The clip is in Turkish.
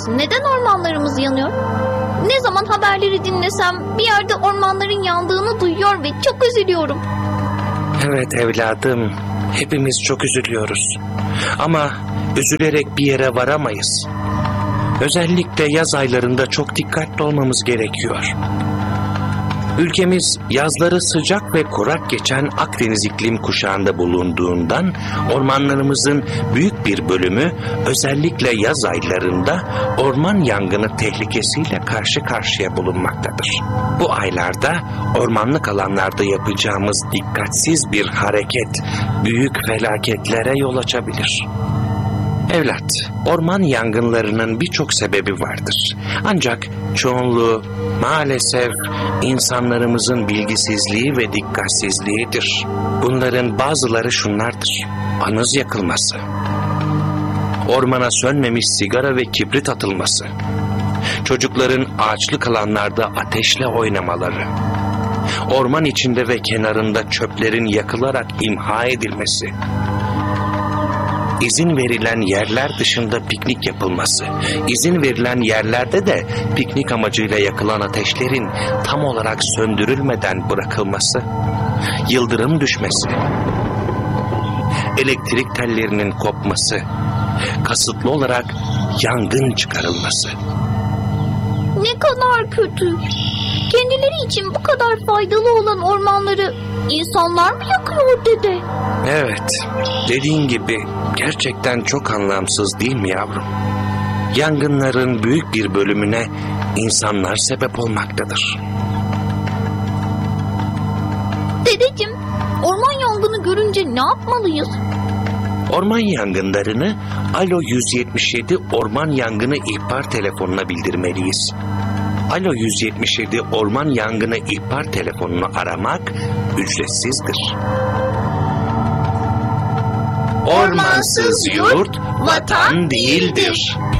Neden ormanlarımız yanıyor? Ne zaman haberleri dinlesem bir yerde ormanların yandığını duyuyor ve çok üzülüyorum. Evet evladım, hepimiz çok üzülüyoruz. Ama üzülerek bir yere varamayız. Özellikle yaz aylarında çok dikkatli olmamız gerekiyor. Ülkemiz yazları sıcak ve kurak geçen Akdeniz iklim kuşağında bulunduğundan ormanlarımızın büyük bir bölümü özellikle yaz aylarında orman yangını tehlikesiyle karşı karşıya bulunmaktadır. Bu aylarda ormanlık alanlarda yapacağımız dikkatsiz bir hareket büyük felaketlere yol açabilir. Evlat, orman yangınlarının birçok sebebi vardır. Ancak çoğunluğu maalesef insanlarımızın bilgisizliği ve dikkatsizliğidir. Bunların bazıları şunlardır: anız yakılması, ormana sönmemiş sigara ve kibrit atılması, çocukların ağaçlık alanlarda ateşle oynamaları, orman içinde ve kenarında çöplerin yakılarak imha edilmesi, İzin verilen yerler dışında piknik yapılması, izin verilen yerlerde de piknik amacıyla yakılan ateşlerin tam olarak söndürülmeden bırakılması, yıldırım düşmesi, elektrik tellerinin kopması, kasıtlı olarak yangın çıkarılması. Ne kadar kötü. Kendileri için bu kadar faydalı olan ormanları insanlar mı yakıyor dede? Evet, dediğin gibi gerçekten çok anlamsız değil mi yavrum? Yangınların büyük bir bölümüne insanlar sebep olmaktadır. Dedeciğim, orman yangını görünce ne yapmalıyız? Orman yangınlarını Alo 177 Orman Yangını İhbar telefonuna bildirmeliyiz. Alo 177 Orman Yangını İhbar telefonunu aramak ücretsizdir. Ormansız yurt vatan değildir.